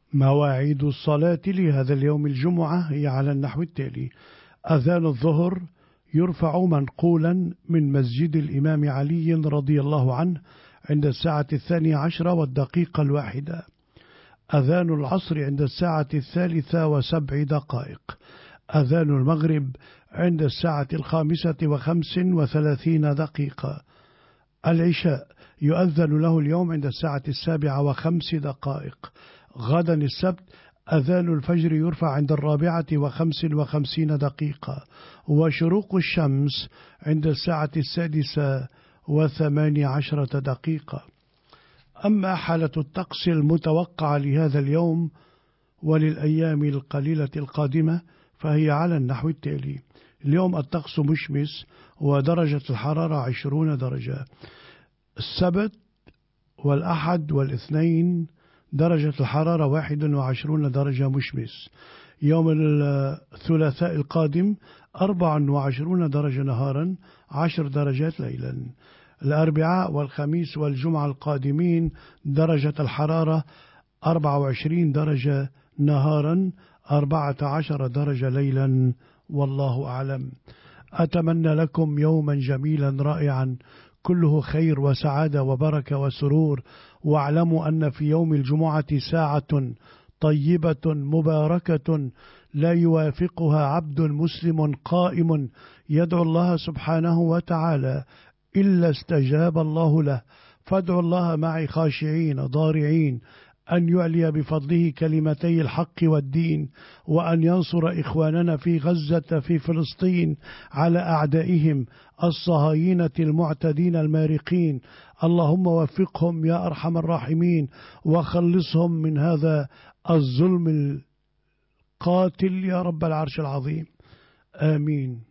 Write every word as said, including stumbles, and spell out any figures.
مواعيد الصلاة لهذا اليوم الجمعة هي على النحو التالي: أذان الظهر يرفع منقولا من مسجد الإمام علي رضي الله عنه عند الساعة الثانية عشرة والدقيقة الواحدة. أذان العصر عند الساعة الثالثة وسبع دقائق. أذان المغرب عند الساعة الخامسة وخمس وثلاثين دقيقة. العشاء يؤذن له اليوم عند الساعة السابعة وخمس دقائق. غدا السبت أذان الفجر يرفع عند الرابعة وخمس وخمسين دقيقة، وشروق الشمس عند الساعة السادسة وثماني عشرة دقيقة. أما حالة الطقس المتوقعة لهذا اليوم وللأيام القليلة القادمة فهي على النحو التالي: اليوم الطقس مشمس ودرجة الحرارة عشرون درجة. السبت والأحد والاثنين درجة الحرارة واحد وعشرون درجة مشمس. يوم الثلاثاء القادم أربع وعشرون درجة نهارا، عشر درجات ليلا. الأربعاء والخميس والجمعة القادمين درجة الحرارة أربع وعشرين درجة نهارا، أربعة عشر درجة ليلا، والله أعلم. أتمنى لكم يوما جميلا رائعا كله خير وسعادة وبركة وسرور، واعلموا أن في يوم الجمعة ساعة طيبة مباركة لا يوافقها عبد مسلم قائم يدعو الله سبحانه وتعالى إلا استجاب الله له. فادعوا الله معي خاشعين ضارعين أن يعلي بفضله كلمتي الحق والدين، وأن ينصر إخواننا في غزة في فلسطين على أعدائهم الصهاينة المعتدين المارقين. اللهم وفقهم يا أرحم الراحمين، وخلصهم من هذا الظلم القاتل يا رب العرش العظيم، آمين.